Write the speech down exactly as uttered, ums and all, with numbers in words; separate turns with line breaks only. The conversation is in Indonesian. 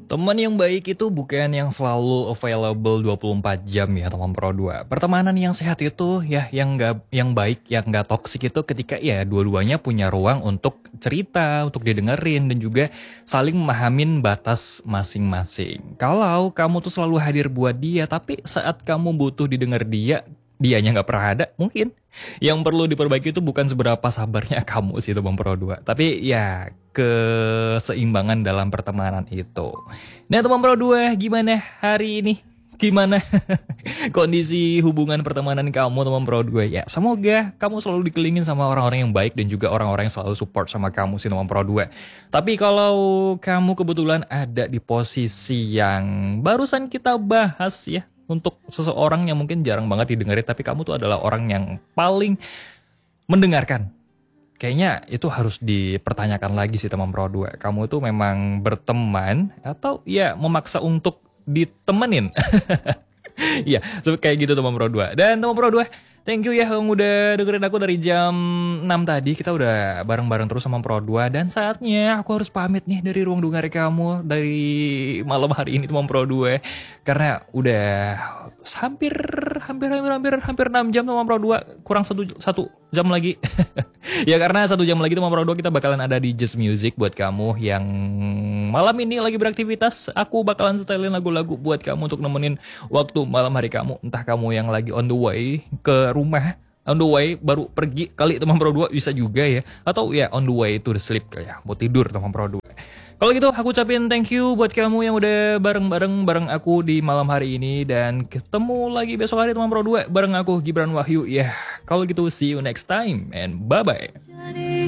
Teman yang baik itu bukan yang selalu available dua puluh empat jam ya teman Pro dua. Pertemanan yang sehat itu ya yang nggak yang baik, yang nggak toksik itu ketika ya dua-duanya punya ruang untuk cerita, untuk didengerin dan juga saling memahamin batas masing-masing. Kalau kamu tuh selalu hadir buat dia tapi saat kamu butuh didengar dia, dianya nggak pernah ada, mungkin yang perlu diperbaiki itu bukan seberapa sabarnya kamu sih teman Pro dua, tapi ya keseimbangan dalam pertemanan itu. Nah teman Pro dua, gimana hari ini? Gimana kondisi hubungan pertemanan kamu teman Pro dua? Ya semoga kamu selalu dikelilingin sama orang-orang yang baik dan juga orang-orang yang selalu support sama kamu sih teman Pro dua. Tapi kalau kamu kebetulan ada di posisi yang barusan kita bahas ya, untuk seseorang yang mungkin jarang banget didengarin tapi kamu tuh adalah orang yang paling mendengarkan. Kayaknya itu harus dipertanyakan lagi sih teman Pro dua. Kamu tuh memang berteman atau ya memaksa untuk ditemenin? Iya, kayak gitu teman Pro dua. Dan teman Pro dua, thank you ya yang udah dengerin aku dari jam enam tadi. Kita udah bareng-bareng terus sama Pro dua. Dan saatnya aku harus pamit nih dari ruang dengar kamu dari malam hari ini teman Pro dua. Karena udah hampir hampir hampir hampir hampir enam jam teman Pro dua, kurang satu satu jam lagi. Ya karena satu jam lagi teman Pro dua kita bakalan ada di Just Music buat kamu yang malam ini lagi beraktivitas. Aku bakalan setelin lagu-lagu buat kamu untuk nemenin waktu malam hari kamu. Entah kamu yang lagi on the way ke rumah, on the way baru pergi kali teman Pro dua bisa juga ya. Atau ya on the way to the sleep ya, mau tidur teman Pro dua. Kalau gitu aku ucapin thank you buat kamu yang udah bareng-bareng bareng aku di malam hari ini. Dan ketemu lagi besok hari teman Pro dua bareng aku Gibran Wahyu. Ya kalau gitu see you next time and bye-bye.